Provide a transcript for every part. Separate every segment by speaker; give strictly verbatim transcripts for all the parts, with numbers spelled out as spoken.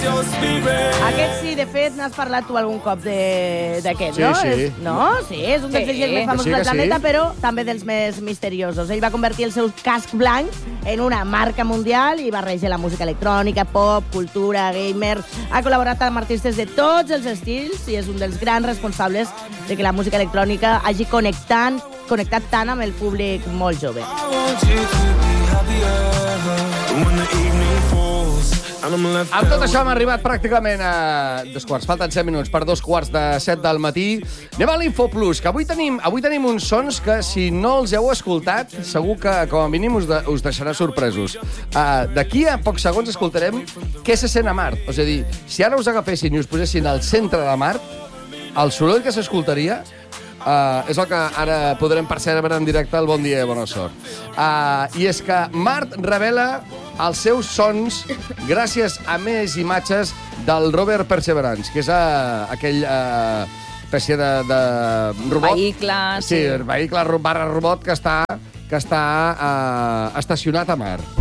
Speaker 1: Aquest sí, de fet, n'has parlat tu algun cop d'aquest,
Speaker 2: sí,
Speaker 1: no?
Speaker 2: Sí,
Speaker 1: sí. No? Sí, és un dels
Speaker 3: Sí.
Speaker 1: D Js més famosos
Speaker 2: Sí,
Speaker 1: del planeta,
Speaker 2: sí.
Speaker 1: però també dels més misteriosos. Ell va convertir el seu casc blanc en una marca mundial i barreja la música electrònica, pop, cultura, gamer. Ha col·laborat amb artistes de tots els estils i és un dels grans responsables de que la música electrònica hagi connectat, connectat tant amb el públic molt jove.
Speaker 2: Amb tot això hem arribat pràcticament a dos quarts. Falten set minuts per dos quarts de set del matí. Anem a l'Info Plus, que avui tenim, avui tenim uns sons que, si no els heu escoltat, segur que, com a mínim, us, de, us deixarà sorpresos. Uh, D'aquí a pocs segons escoltarem què se sent a Mart. És a dir, si ara us agafessin i us posessin al centre de Mart, el soroll que s'escoltaria Uh, és el que ara podrem percebre en directe al Bon Dia i Bona Sort. Uh, I és que Mart revela els seus sons gràcies a més imatges del rover Perseverance, que és uh, aquell uh, espècie de, de robot.
Speaker 3: Vehicle,
Speaker 2: sí. Sí, vehicle barra robot que està, que està uh, estacionat a Mart.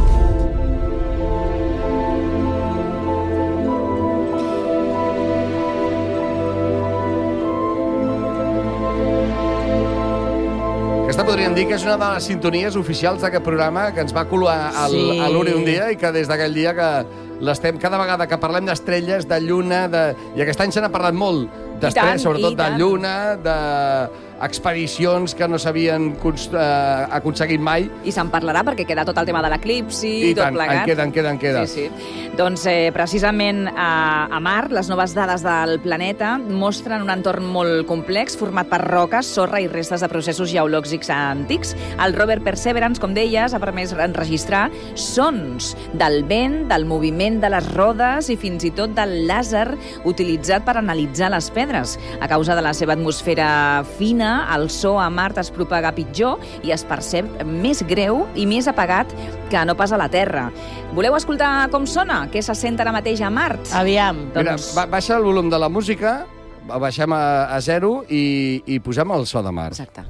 Speaker 2: Aquesta podríem dir que és una de les sintonies oficials d'aquest programa que ens va colar al,
Speaker 1: Sí.
Speaker 2: a l'Uri un dia i que des d'aquell dia que l'estem cada vegada que parlem d'estrelles, de lluna, de... i aquest any se n'ha parlat molt d'estrelles, sobretot de lluna, d'expedicions que no s'havien const... eh, aconseguit mai.
Speaker 3: I se'n parlarà perquè queda tot el tema de l'eclipsi
Speaker 2: I
Speaker 3: i tot
Speaker 2: tant,
Speaker 3: plegat.
Speaker 2: en queda, en queda, en queda.
Speaker 3: Sí, sí. Doncs eh, precisament a, a Mart, les noves dades del planeta mostren un entorn molt complex format per roques, sorra i restes de processos geològics antics. El rover Perseverance, com deies, ha permès enregistrar sons del vent, del moviment de les rodes i fins i tot del làser utilitzat per analitzar les pedres. A causa de la seva atmosfera fina, el so a Mart es propaga pitjor i es percep més greu i més apagat que no pas a la Terra. Voleu escoltar com sona? Què se sent ara mateix a Mart?
Speaker 1: Aviam.
Speaker 2: Mira,
Speaker 3: Doncs-
Speaker 2: ba baixa el volum de la música, baixem a, a zero i, i posem el so de Mart.
Speaker 3: Exacte.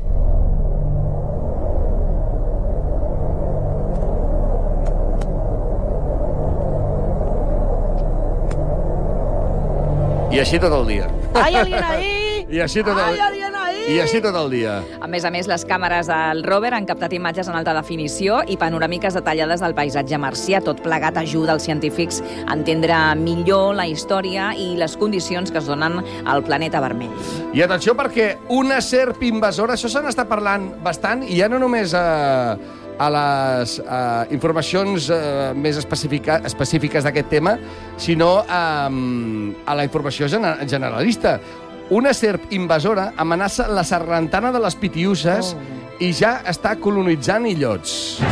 Speaker 2: I així tot el dia.
Speaker 1: Hay alguien ahí!
Speaker 2: I així tot el,
Speaker 1: Hay alguien ahí!
Speaker 2: I així tot el dia.
Speaker 3: A més a més, les càmeres del rover han captat imatges en alta definició i panoràmiques detallades del paisatge marcià. Tot plegat ajuda els científics a entendre millor la història i les condicions que es donen al planeta vermell.
Speaker 2: I atenció perquè una serp invasora, això se n'està parlant bastant, i ja no només a, a les a informacions a, més específica, específiques d'aquest tema, sinó a, a la informació gener, generalista. Una serp invasora amenaça la sargantana de les Pitiüses oh. i ja està colonitzant illots.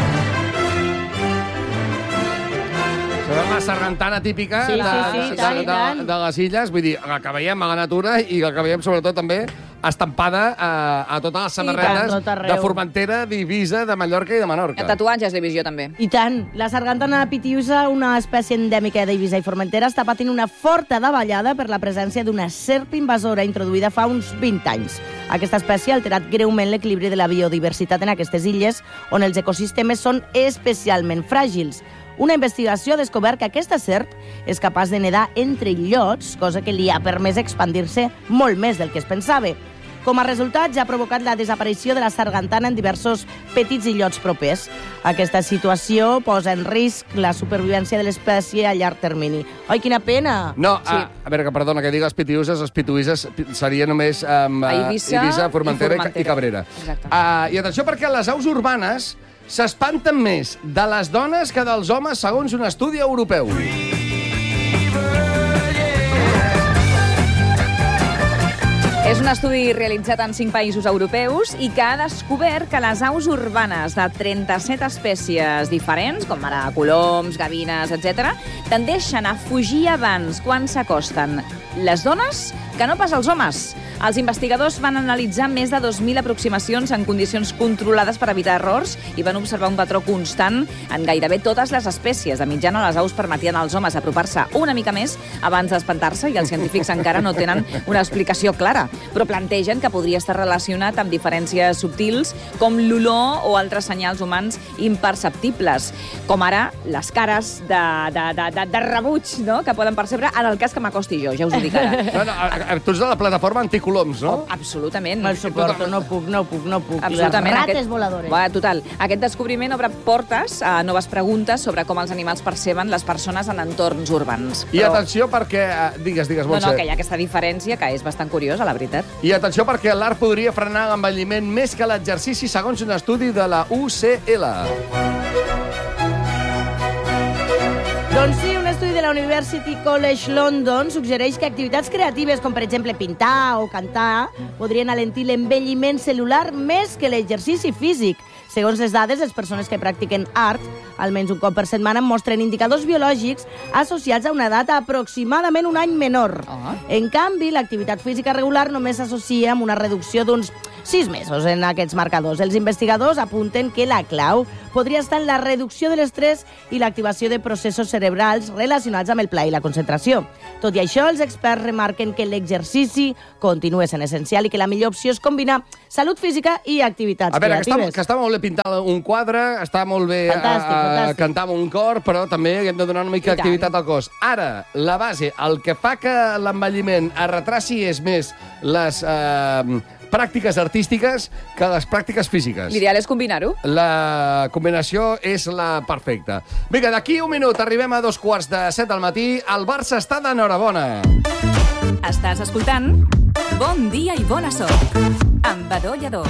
Speaker 2: Sabeu la sargantana típica
Speaker 1: Sí,
Speaker 2: de,
Speaker 1: sí, sí,
Speaker 2: de,
Speaker 1: tant,
Speaker 2: de,
Speaker 1: tant.
Speaker 2: de, de les illes? Vull dir, la que veiem a la natura i la que veiem sobretot també estampada a, a totes les samarretes
Speaker 1: tot arreu.
Speaker 2: de Formentera, d'Eivissa, de Mallorca i de Menorca.
Speaker 3: Tatuatges de visió, també.
Speaker 1: I tant. La sargantana pitiusa, una espècie endèmica d'Eivissa i Formentera, està patint una forta davallada per la presència d'una serp invasora introduïda fa uns vint anys. Aquesta espècie ha alterat greument l'equilibri de la biodiversitat en aquestes illes, on els ecosistemes són especialment fràgils. Una investigació ha descobert que aquesta serp és capaç de nedar entre illots, cosa que li ha permès expandir-se molt més del que es pensava. Com a resultat, ja ha provocat la desaparició de la sargantana en diversos petits illots propers. Aquesta situació posa en risc la supervivència de l'espècie a llarg termini. Ai, quina pena!
Speaker 2: No,
Speaker 3: Sí.
Speaker 2: a, a veure, que perdona, que digues Pitiüses, els Pituïses seria només um,
Speaker 3: A Eivissa
Speaker 2: Eivissa, Formentera i,
Speaker 3: i
Speaker 2: i Cabrera.
Speaker 3: Exacte.
Speaker 2: Uh, I atenció perquè les aus urbanes s'espanten més de les dones que dels homes, segons un estudi europeu.
Speaker 3: És un estudi realitzat en cinc països europeus i que ha descobert que les aus urbanes de trenta-set espècies diferents, com ara coloms, gavines, etcètera, tendeixen a fugir abans quan s'acosten les dones que no pas els homes. Els investigadors van analitzar més de dos mil aproximacions en condicions controlades per evitar errors i van observar un patró constant en gairebé totes les espècies. De mitjana, les aus permetien als homes apropar-se una mica més abans d'espantar-se i els científics encara no tenen una explicació clara, però plantegen que podria estar relacionat amb diferències subtils com l'olor o altres senyals humans imperceptibles, com ara les cares de, de, de, de, de rebuig, no?, que poden percebre en el cas que m'acosti jo, ja us ho dic ara.
Speaker 2: No, no, tu ets de la plataforma Anticoloms, no?
Speaker 3: Oh, absolutament.
Speaker 1: Me'l suporto, no puc, no puc, no puc.
Speaker 3: Absolutament.
Speaker 1: Les rates
Speaker 3: Aquest...
Speaker 1: voladores.
Speaker 3: Va, total. Aquest descobriment obre portes a noves preguntes sobre com els animals perceben les persones en entorns urbans.
Speaker 2: I Però... atenció perquè... Digues, digues, Montse.
Speaker 3: No, no, que hi ha aquesta diferència que és bastant curiosa, la veritat.
Speaker 2: I atenció perquè l'art podria frenar l'envelliment més que l'exercici, segons un estudi de la U C L.
Speaker 1: Doncs sí, un estudi de la University College London suggereix que activitats creatives com, per exemple, pintar o cantar podrien alentir l'envelliment celular més que l'exercici físic. Segons les dades, les persones que practiquen art, almenys un cop per setmana, mostren indicadors biològics associats a una edat aproximadament un any menor.
Speaker 3: Oh.
Speaker 1: En canvi, l'activitat física regular només s'associa amb una reducció d'uns sis mesos en aquests marcadors. Els investigadors apunten que la clau podria estar en la reducció de l'estrès i l'activació de processos cerebrals relacionats amb el plaer i la concentració. Tot i això, els experts remarquen que l'exercici continua sent essencial i que la millor opció és combinar salut física i activitats
Speaker 2: a veure,
Speaker 1: creatives.
Speaker 2: Que està, que està molt bé pintar un quadre, està molt bé
Speaker 1: fantàstic,
Speaker 2: a, a
Speaker 1: fantàstic.
Speaker 2: cantar amb un cor, però també hem de donar una mica d'activitat al cos. Ara, la base, el que fa que l'envelliment es retraci és més les eh, pràctiques artístiques que les pràctiques físiques.
Speaker 3: L'ideal és combinar-ho.
Speaker 2: La combinació és la perfecta. Vinga, d'aquí un minut arribem a dos quarts de set del matí. El Barça està d'enhorabona.
Speaker 4: Estàs escoltant Bon dia i bona sort amb Badó Lledó.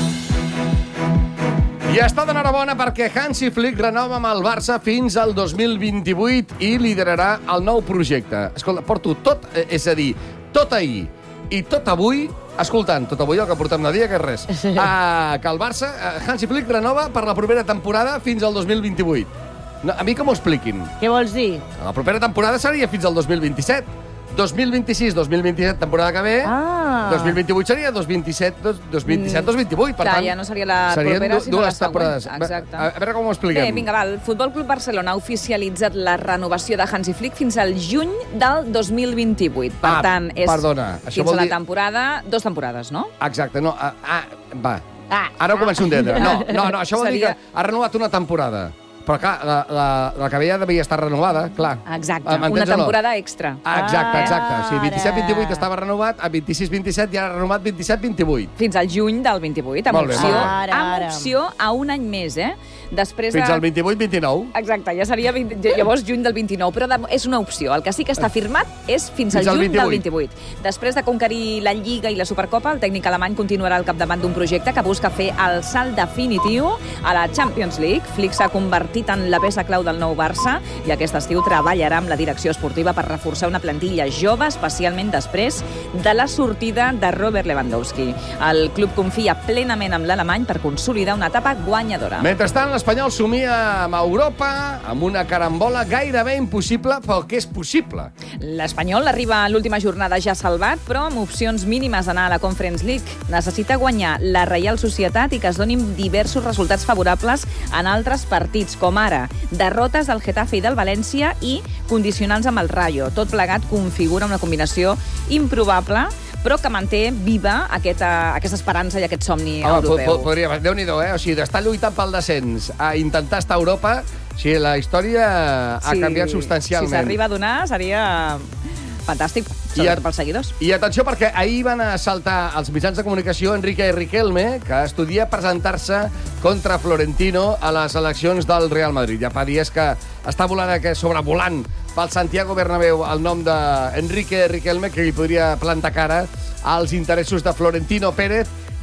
Speaker 2: I està d'enhorabona perquè Hansi Flick renova amb el Barça fins al dos mil vint-i-vuit i liderarà el nou projecte. Escolta, porto tot, és a dir, tot ahir i tot avui, escoltant, tot avui el que portem de dia, que és res, sí. uh, que el Barça, uh, Hansi Flick renova per la propera temporada fins al dos mil vint-i-vuit. No, a mi que m'ho expliquin.
Speaker 1: Què vols dir?
Speaker 2: La propera temporada seria fins al dos mil vint-i-set. dos mil vint-i-sis, dos mil vint-i-set, temporada que ve.
Speaker 1: Ah.
Speaker 2: dos mil vint-i-vuit seria dos mil vint-i-set, dos mil vint-i-set, dos mil vint-i-vuit. Per
Speaker 3: Clar,
Speaker 2: tant,
Speaker 3: ja no seria la propera, sinó la següent. Exacte.
Speaker 2: A, a veure com ho expliquem.
Speaker 3: Bé, vinga, va, el Futbol Club Barcelona ha oficialitzat la renovació de Hansi Flick fins al juny del dos mil vint-i-vuit. Per
Speaker 2: ah,
Speaker 3: tant, és
Speaker 2: perdona, això
Speaker 3: fins
Speaker 2: vol
Speaker 3: a la
Speaker 2: dir...
Speaker 3: temporada, dos temporades, no?
Speaker 2: Exacte, no, ah, ah va.
Speaker 1: Ah,
Speaker 2: Ara ho començo a entendre. No, no, no això vol
Speaker 3: Seria...
Speaker 2: dir que ha renovat una temporada. Però, clar, la, la, la que veia devia estar renovada, clar.
Speaker 3: Exacte, una temporada extra.
Speaker 2: Ah, exacte, exacte. O sigui, vint-i-set vint-i-vuit
Speaker 1: Ara.
Speaker 2: estava renovat, a vint-i-sis vint-i-set ja ha renovat vint-i-set vint-i-vuit.
Speaker 3: Fins al juny del vint-i-vuit, amb
Speaker 2: Molt bé,
Speaker 3: opció,
Speaker 2: molt
Speaker 1: bé. Ara,
Speaker 3: amb
Speaker 1: ara.
Speaker 3: opció a un any més, eh? Després
Speaker 2: Fins
Speaker 3: de...
Speaker 2: al vint-i-vuit vint-i-nou.
Speaker 3: Exacte, ja seria vint... llavors juny del vint-i-nou, però de... és una opció. El que sí que està firmat és fins,
Speaker 2: Fins
Speaker 3: al
Speaker 2: al
Speaker 3: juny
Speaker 2: vint-i-vuit.
Speaker 3: del vint-i-vuit. Després de conquerir la Lliga i la Supercopa, el tècnic alemany continuarà al capdavant d'un projecte que busca fer el salt definitiu a la Champions League. Flick s'ha convertit en la peça clau del nou Barça i aquest estiu treballarà amb la direcció esportiva per reforçar una plantilla jove, especialment després de la sortida de Robert Lewandowski. El club confia plenament en l'alemany per consolidar una etapa guanyadora.
Speaker 2: Mentrestant, l'Espanyol somia amb Europa, amb una carambola gairebé impossible, però que és possible.
Speaker 3: L'Espanyol arriba a l'última jornada ja salvat, però amb opcions mínimes d'anar a la Conference League. Necessita guanyar la Reial Societat i que es donin diversos resultats favorables en altres partits, com ara derrotes del Getafe i del València i condicionants amb el Rayo. Tot plegat configura una combinació improbable, però que manté viva aquesta, aquesta esperança i aquest somni
Speaker 2: Home,
Speaker 3: europeu.
Speaker 2: po podria, Déu-n'hi-do, eh? O sigui, d'estar lluitant pel descens a intentar estar a Europa, o sigui, la història ha
Speaker 3: Sí,
Speaker 2: canviat substancialment.
Speaker 3: Si s'arriba a donar, seria fantàstic, sobretot pels seguidors.
Speaker 2: I atenció, perquè ahir van assaltar els mitjans de comunicació Enrique Riquelme, que estudia presentar-se contra Florentino a les eleccions del Real Madrid. Ja fa dies que està volant, que sobrevolant pel Santiago Bernabéu el nom d'Enrique Riquelme, que li podria plantar cara als interessos de Florentino Pérez.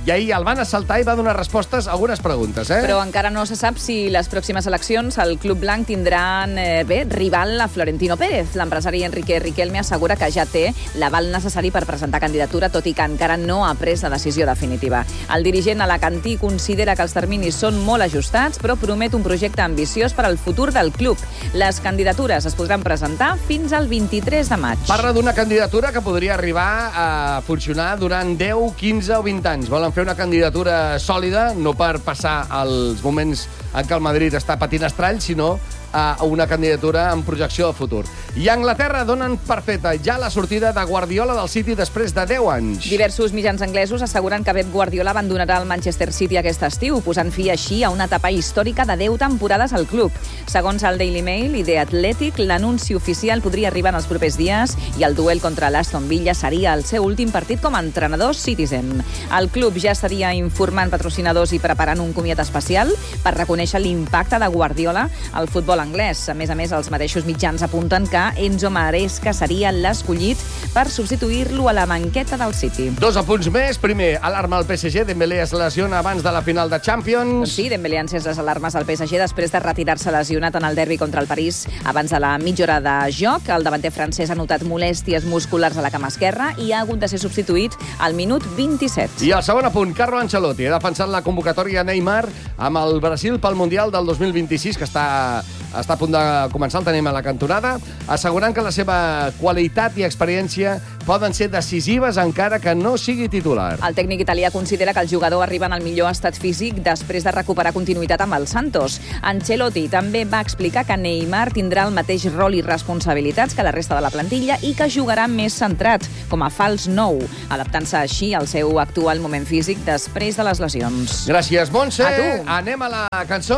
Speaker 2: i ahir el van assaltar i va donar respostes a algunes preguntes. Eh?
Speaker 3: Però encara no se sap si les pròximes eleccions el Club Blanc tindran, eh, bé, rival a Florentino Pérez. L'empresari Enrique Riquelme assegura que ja té l'aval necessari per presentar candidatura, tot i que encara no ha pres la decisió definitiva. El dirigent alacantí considera que els terminis són molt ajustats, però promet un projecte ambiciós per al futur del club. Les candidatures es podran presentar fins al vint-i-tres de maig.
Speaker 2: Parla d'una candidatura que podria arribar a funcionar durant deu, quinze o vint anys. Volen fer una candidatura sòlida, no per passar els moments en què el Madrid està patint estralls, sinó a una candidatura en projecció de futur. I a Anglaterra donen per feta ja la sortida de Guardiola del City després de deu anys.
Speaker 3: Diversos mitjans anglesos asseguren que Pep Guardiola abandonarà el Manchester City aquest estiu, posant fi així a una etapa històrica de deu temporades al club. Segons el Daily Mail i The Athletic, l'anunci oficial podria arribar en els propers dies i el duel contra l'Aston Villa seria el seu últim partit com a entrenador Citizen. El club ja estaria informant patrocinadors i preparant un comiat especial per reconèixer l'impacte de Guardiola al futbol anglès. A més a més, els mateixos mitjans apunten que Enzo Maresca seria l'escollit per substituir-lo a la banqueta del City.
Speaker 2: Dos apunts més. Primer, alarma al P S G. Dembélé es lesiona abans de la final de Champions.
Speaker 3: Sí, Dembélé encès les alarmes al P S G després de retirar-se lesionat en el derbi contra el París abans de la mitja hora de joc. El davanter francès ha notat molèsties musculars a la cama esquerra i ha hagut de ser substituït al minut vint-i-set.
Speaker 2: I el segon apunt, Carlo Ancelotti ha defensat la convocatòria Neymar amb el Brasil pel Mundial del dos mil vint-i-sis, que està està a punt de començar, el tenim a la cantonada, assegurant que la seva qualitat i experiència poden ser decisives encara que no sigui titular.
Speaker 3: El tècnic italià considera que el jugador arriba en el millor estat físic després de recuperar continuïtat amb el Santos. Ancelotti també va explicar que Neymar tindrà el mateix rol i responsabilitats que la resta de la plantilla i que jugarà més centrat, com a fals nou, adaptant-se així al seu actual moment físic després de les lesions.
Speaker 2: Gràcies, Montse.
Speaker 3: A tu.
Speaker 2: Anem a la cançó.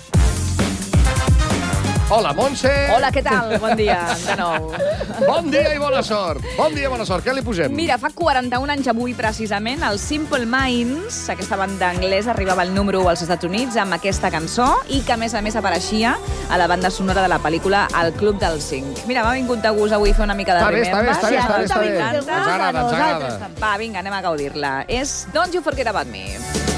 Speaker 2: Hola, Montse.
Speaker 3: Hola, què tal? Bon dia, de nou.
Speaker 2: Bon dia i bona sort. Bon dia i bona sort. Què li posem?
Speaker 3: Mira, fa quaranta-un anys avui, precisament, el Simple Minds, aquesta banda anglesa, arribava al número u als Estats Units amb aquesta cançó i que, a més a més, apareixia a la banda sonora de la pel·lícula El Club dels Cinc. Mira, m'ha vingut de gust avui fer una mica de
Speaker 2: Està bé, està bé,
Speaker 3: remember.
Speaker 2: està bé, està bé, està bé.
Speaker 3: Ens
Speaker 2: Ens agrada, ens agrada.
Speaker 3: Va, vinga, anem a gaudir-la. És Don't You Forget About Me.